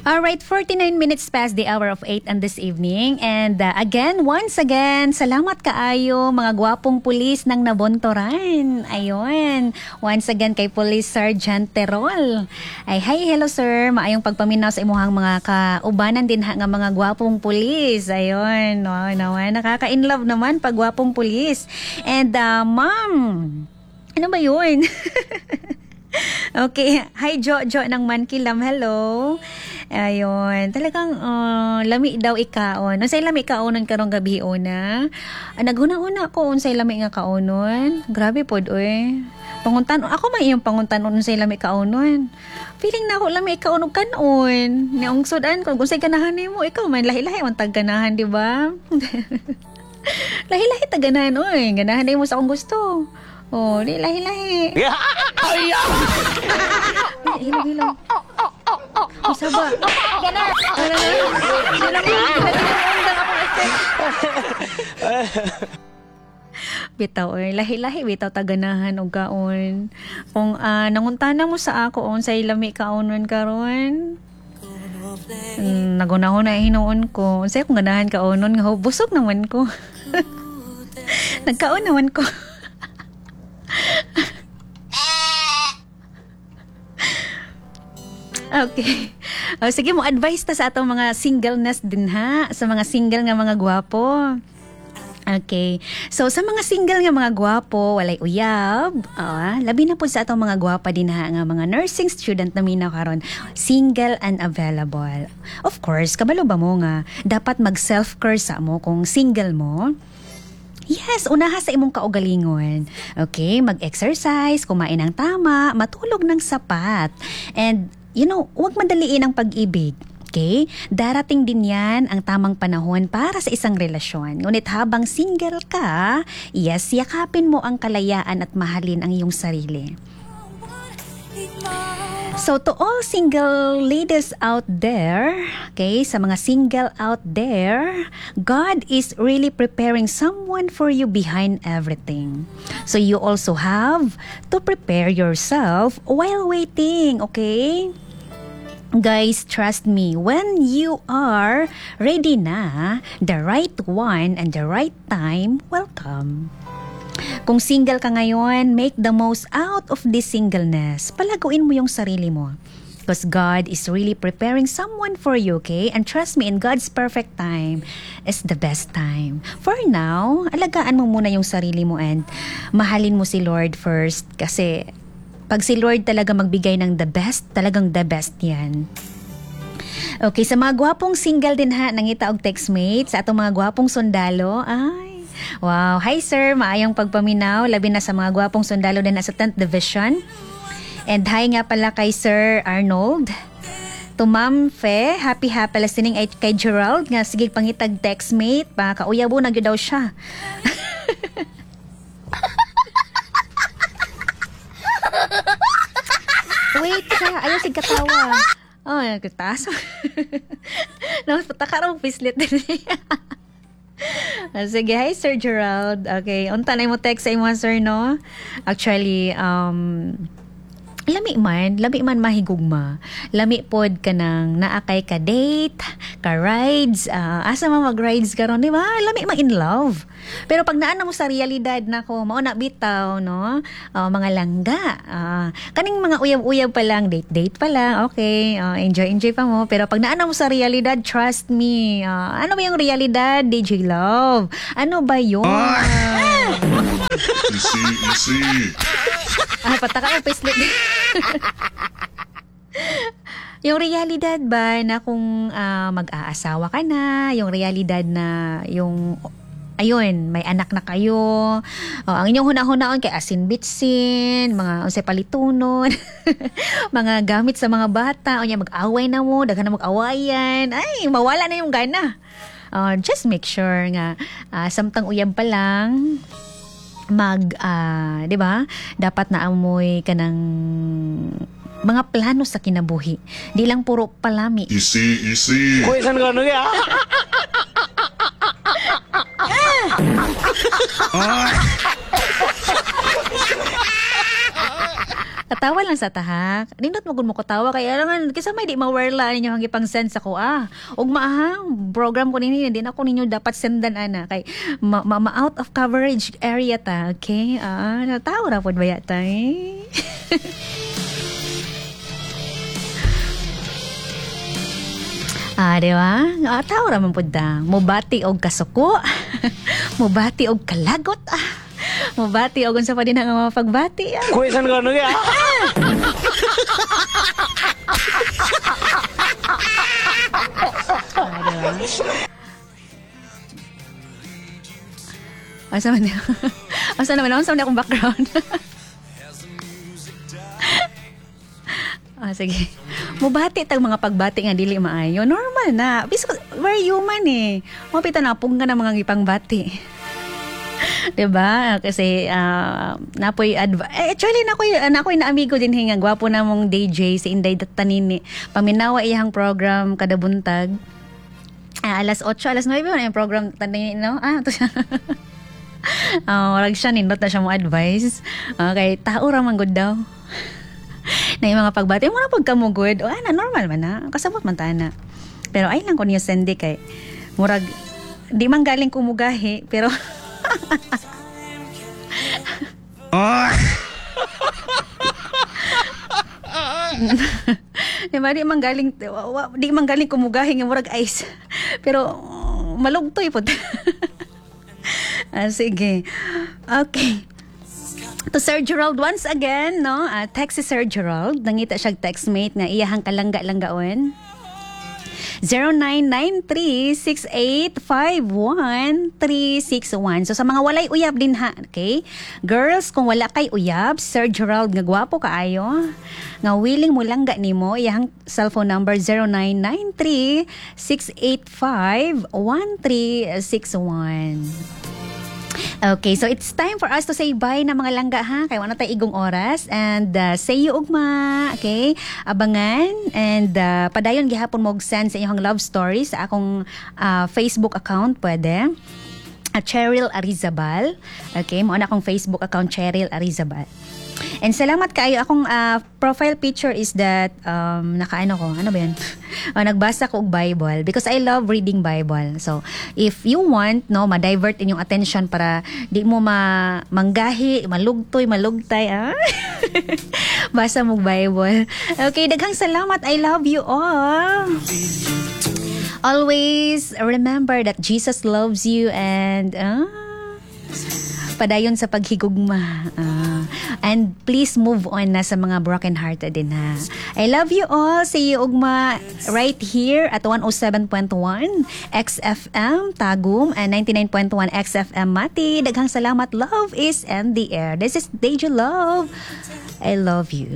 Alright, 49 minutes past the hour of 8 on this evening. And once again, salamat kaayo mga gwapong pulis ng Nabontoran. Ayun. Once again kay Police Sergeant Terol. Ay, hi, hello sir. Maayong pagpaminaw sa imuhang mga kaubanan din nga mga gwapong pulis. Ayun. Wow, naman. Nakaka-inlove naman pag gwapong pulis. And ma'am, ano ba yun? Okay. Hi, Jojo ng Mankilam. Hello. Ayun. Talagang lami daw ikaon. Unsay lami kaonon karong gabi una. Naghuna-una ko unsay lami nga kaonon. Grabe pod oy. Panguntan ako may iyong panguntanon unsay lami kaonon. Feeling na ako lami kaonon kanon. Neong sudan ko unsay ganahan nimo ikaw man lahi-lahi man tag ganahan, di ba? Lahi-lahi tag ganahan oy. Ganahan nimo sa akong gusto. Oh, di lahi-lahi. Hilong-hilong. Isa ba? Ganar. Bitaw oy, lahi-lahi bitaw taganahan og kaon. Kung nanguntana mo sa ako unsay lami kaonon karon. Nagunahon na hinuon ko. Unsay kung ganahan kaonon nga busog naman ko. Nagkaon naman ko. Okay. Sige mo, advice ta sa atong mga singleness din ha. Sa mga single nga mga gwapo. Okay. So, sa mga single nga mga gwapo, walay uyab. Labi na po sa atong mga gwapa din ha, nga mga nursing student na minaw karon, single and available. Of course, kabalo ba mo nga, dapat mag-self-care sa mo kung single mo. Yes, unaha sa imong kaugalingon. Okay, mag-exercise, kumain ng tama, matulog ng sapat. And, huwag madaliin ang pag-ibig. Okay? Darating din yan ang tamang panahon para sa isang relasyon. Ngunit habang single ka, yes, yakapin mo ang kalayaan at mahalin ang iyong sarili. So to all single ladies out there, okay, sa mga single out there, God is really preparing someone for you behind everything. So you also have to prepare yourself while waiting, okay? Guys, trust me, when you are ready na, the right one and the right time will come. Kung single ka ngayon, make the most out of this singleness. Palaguin mo yung sarili mo. Because God is really preparing someone for you, okay? And trust me, in God's perfect time is the best time. For now, alagaan mo muna yung sarili mo and mahalin mo si Lord first. Kasi pag si Lord talaga magbigay ng the best, talagang the best yan. Okay, sa mga gwapong single din ha, nangita og textmate, sa atong mga gwapong sundalo, wow. Hi sir, maayong pagpaminaw, labi na sa mga gwapong sundalo din sa 10th Division. And hi nga pala kay Sir Arnold. To Ma'am Fe, happy listening kay Gerald nga sige pangitag textmate, pa kauyabo na gyud daw siya. Wait siya, ayaw sig katawa. Oh, kataas. Namas patakaraw pislit din. Sige, hi Sir Gerald. Okay, unta na mo text sa imo sir no? Actually, lami man mahigugma. Lami pod ka nang naakay ka date, ka rides, asa man mag-rides karon, di ba? Lami man in love. Pero pag naana mo sa realidad nako, mao na bitaw no. Mga langga. Kaning mga uyab-uyab pa lang, date pa lang. Okay, enjoy pa mo. Pero pag naana mo sa realidad, trust me. Ano ba yung realidad, DJ Love? Ano ba yun? Easy. Pataka ng payslip. Yung realidad ba na kung mag-aasawa ka na, yung realidad na yung ayun, may anak na kayo, ang inyong hunahunahon kay asin bitsin, mga unsay palitunon, mga gamit sa mga bata, o niya mag-away na mo, daghan na mag-awayan, ay, mawala na yung gana. Just make sure nga, samtang uyab pa lang, di ba? Dapat na amoy ka ng mga plano sa kinabuhi. Di lang puro palami. Easy. Kuya, saan ka ya? Katawa lang sa tahak. Nindot mo gud mo katawa kaya lang kisa may di mawerla ninyo hang ipang send sa ko ug maahang program ko nini din ako ninyo dapat sendan ana kay out of coverage area ta. Okay? Natawa ra pod baya ta. Di ba? Tao raman po da. Mubati og kasuko. Mubati og kalagot. Mubati og unsa pa din ang mga pagbati. Kuisan ko ano ya? Asa man niya? Asa naman akong background? Sige. Mubati tag mga pagbati nga dili maayo. Normal na. Bisko, we're human eh. Mapita na pong nga na mga ipangbati. Diba? Kasi napoy actually nakoy na amigo din hinga gwapo na mong DJ si Inday Tanini. Paminawa iyang program kada buntag. Alas 8, alas 9 na yung program tanini no. To siya. Warag siya nindot na siya mo advice. Okay, tao ra man gud daw. Na yung mga pagbati mo na pagkamugod normal man na kasabot man tana pero ay lang ko niyo sendi kay murag di man galing kumugahi pero di man galing kumugahi nga murag ice pero malugtoy pod. Sige okay. To Sir Gerald once again, no? Text si Sir Gerald. Nangita siya textmate nga iyahang kalangga-langgaon. 0993-6851-361. So sa mga walay uyab din ha, okay? Girls, kung wala kay uyab, Sir Gerald nga gwapo kaayo, nga willing mo langga nimo, iyahang cellphone number 0993-685-1361. Okay, so it's time for us to say bye na mga langga ha. Kaya wala tayo igong oras. And say you ugma. Okay? Abangan. And padayon gihapon mo send sa inyong love stories sa akong Facebook account. Pwede. Cheryl Arizabal. Okay? Mo na akong Facebook account, Cheryl Arizabal. And salamat kayo. Akong profile picture is that nakaano ko. Ano ba yan? Nagbasa ko og Bible because I love reading Bible. So, if you want, no, ma-divert inyong attention para di mo manggahi, malugtay, basa mo Bible. Okay, daghang salamat. I love you all. Always remember that Jesus loves you and padayon sa paghigugma. And please move on na sa mga broken-hearted din ha. I love you all. See you ugma right here at 107.1 XFM Tagum and 99.1 XFM Mati. Daghang salamat. Love is in the air. This is Deja Love. I love you.